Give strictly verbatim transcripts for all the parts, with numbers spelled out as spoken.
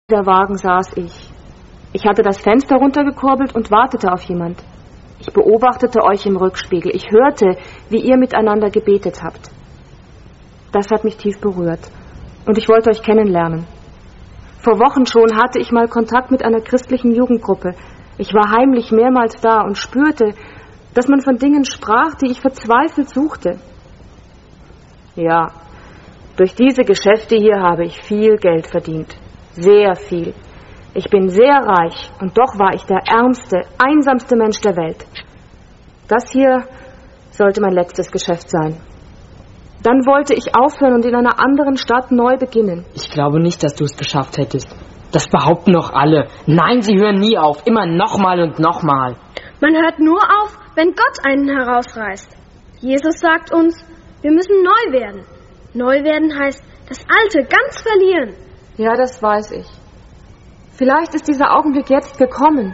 Der Wagen saß ich. Ich hatte das Fenster runtergekurbelt und wartete auf jemand. Ich beobachtete euch im Rückspiegel. Ich hörte, wie ihr miteinander gebetet habt. Das hat mich tief berührt. Und ich wollte euch kennenlernen. Vor Wochen schon hatte ich mal Kontakt mit einer christlichen Jugendgruppe. Ich war heimlich mehrmals da und spürte, dass man von Dingen sprach, die ich verzweifelt suchte. Ja, durch diese Geschäfte hier habe ich viel Geld verdient. Sehr viel. Ich bin sehr reich und doch war ich der ärmste, einsamste Mensch der Welt. Das hier sollte mein letztes Geschäft sein. Dann wollte ich aufhören und in einer anderen Stadt neu beginnen. Ich glaube nicht, dass du es geschafft hättest. Das behaupten doch alle. Nein, sie hören nie auf. Immer nochmal und nochmal. Man hört nur auf, wenn Gott einen herausreißt. Jesus sagt uns, wir müssen neu werden. Neu werden heißt, das Alte ganz verlieren. Ja, das weiß ich. Vielleicht ist dieser Augenblick jetzt gekommen.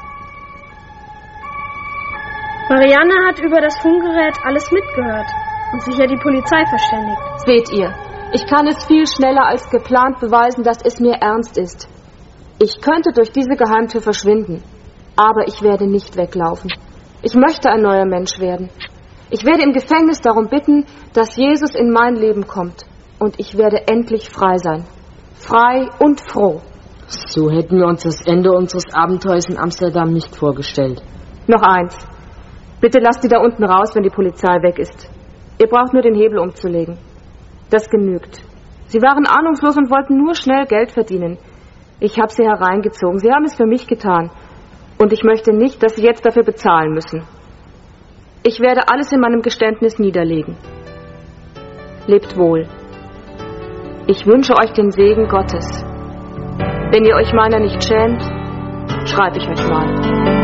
Marianne hat über das Funkgerät alles mitgehört und sicher die Polizei verständigt. Seht ihr, ich kann es viel schneller als geplant beweisen, dass es mir ernst ist. Ich könnte durch diese Geheimtür verschwinden, aber ich werde nicht weglaufen. Ich möchte ein neuer Mensch werden. Ich werde im Gefängnis darum bitten, dass Jesus in mein Leben kommt. Und ich werde endlich frei sein. Frei und froh. So hätten wir uns das Ende unseres Abenteuers in Amsterdam nicht vorgestellt. Noch eins. Bitte lasst die da unten raus, wenn die Polizei weg ist. Ihr braucht nur den Hebel umzulegen. Das genügt. Sie waren ahnungslos und wollten nur schnell Geld verdienen. Ich habe sie hereingezogen. Sie haben es für mich getan. Und ich möchte nicht, dass sie jetzt dafür bezahlen müssen. Ich werde alles in meinem Geständnis niederlegen. Lebt wohl. Ich wünsche euch den Segen Gottes. Wenn ihr euch meiner nicht schämt, schreibe ich euch mal.